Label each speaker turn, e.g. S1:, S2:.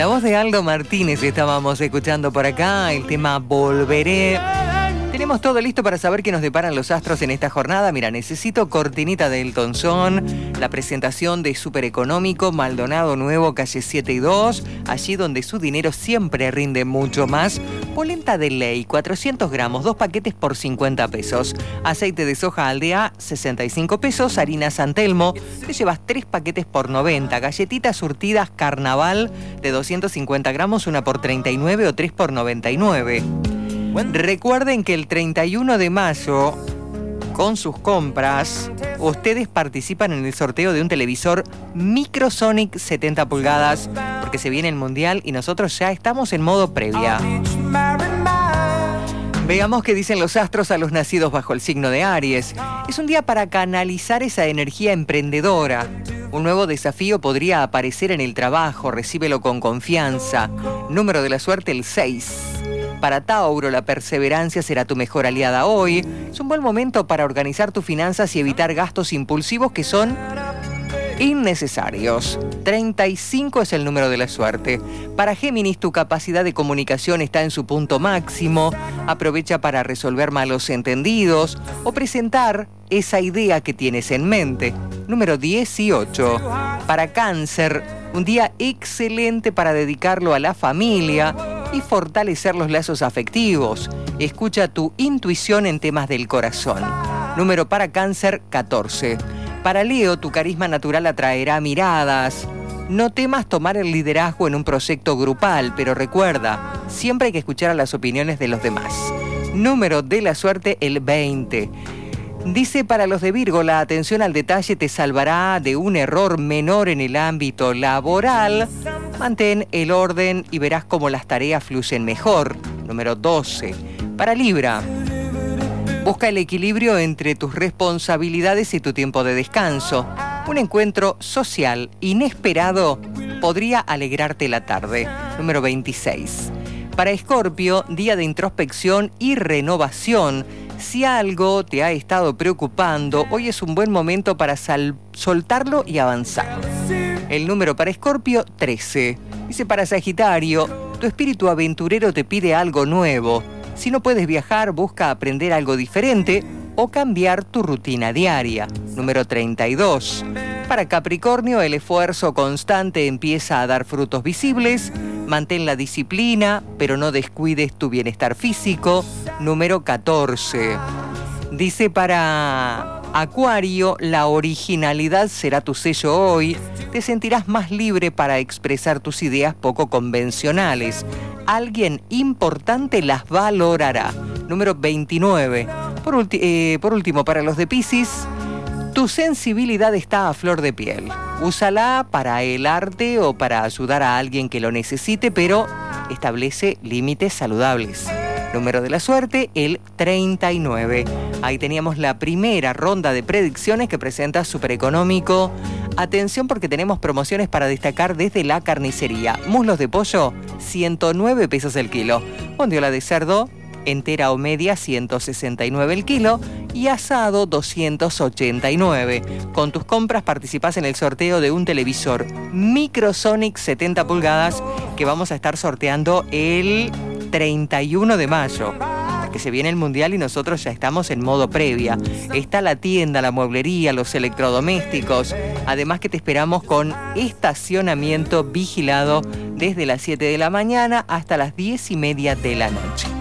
S1: La voz de Aldo Martínez estábamos escuchando por acá, el tema Volveré. Tenemos todo listo para saber qué nos deparan los astros en esta jornada. Mira, necesito cortinita de Elton John, la presentación de Súper Económico, Maldonado Nuevo, calle 7 y 2, allí donde su dinero siempre rinde mucho más. Polenta de ley, 400 gramos, 2 paquetes por 50 pesos. Aceite de soja Aldea, 65 pesos. Harina San Telmo, te llevas 3 paquetes por 90. Galletitas surtidas Carnaval de 250 gramos, una por 39 o 3 por 99. Recuerden que el 31 de mayo, con sus compras, ustedes participan en el sorteo de un televisor Microsonic 70 pulgadas, porque se viene el Mundial y nosotros ya estamos en modo previa. Veamos qué dicen los astros a los nacidos bajo el signo de Aries. Es un día para canalizar esa energía emprendedora. Un nuevo desafío podría aparecer en el trabajo, recíbelo con confianza. Número de la suerte, el 6. Para Tauro, la perseverancia será tu mejor aliada hoy. Es un buen momento para organizar tus finanzas y evitar gastos impulsivos que son innecesarios. 35 es el número de la suerte. Para Géminis, tu capacidad de comunicación está en su punto máximo. Aprovecha para resolver malos entendidos o presentar esa idea que tienes en mente. Número 18. Para Cáncer, un día excelente para dedicarlo a la familia y fortalecer los lazos afectivos. Escucha tu intuición en temas del corazón. Número para Cáncer, 14. Para Leo, tu carisma natural atraerá miradas. No temas tomar el liderazgo en un proyecto grupal, pero recuerda, siempre hay que escuchar a las opiniones de los demás. Número de la suerte, el 20. Dice para los de Virgo, la atención al detalle te salvará de un error menor en el ámbito laboral. Mantén el orden y verás cómo las tareas fluyen mejor. Número 12. Para Libra, busca el equilibrio entre tus responsabilidades y tu tiempo de descanso. Un encuentro social inesperado podría alegrarte la tarde. Número 26. Para Escorpio, día de introspección y renovación. Si algo te ha estado preocupando, hoy es un buen momento para soltarlo y avanzar. El número para Escorpio, 13. Dice para Sagitario, tu espíritu aventurero te pide algo nuevo. Si no puedes viajar, busca aprender algo diferente o cambiar tu rutina diaria. Número 32. Para Capricornio, el esfuerzo constante empieza a dar frutos visibles. Mantén la disciplina, pero no descuides tu bienestar físico. Número 14. Dice para Acuario, la originalidad será tu sello hoy. Te sentirás más libre para expresar tus ideas poco convencionales. Alguien importante las valorará. Número 29. Por último, para los de Piscis, tu sensibilidad está a flor de piel. Úsala para el arte o para ayudar a alguien que lo necesite, pero establece límites saludables. Número de la suerte, el 39. Ahí teníamos la primera ronda de predicciones que presenta Súper Económico. Atención porque tenemos promociones para destacar desde la carnicería. Muslos de pollo, 109 pesos el kilo. Bondiola de cerdo, entera o media, 169 el kilo. Y asado, 289. Con tus compras participás en el sorteo de un televisor Microsonic 70 pulgadas que vamos a estar sorteando el 31 de mayo. Que se viene el Mundial y nosotros ya estamos en modo previa. Está la tienda, la mueblería, los electrodomésticos. Además que te esperamos con estacionamiento vigilado desde las 7 de la mañana hasta las 10:30 de la noche.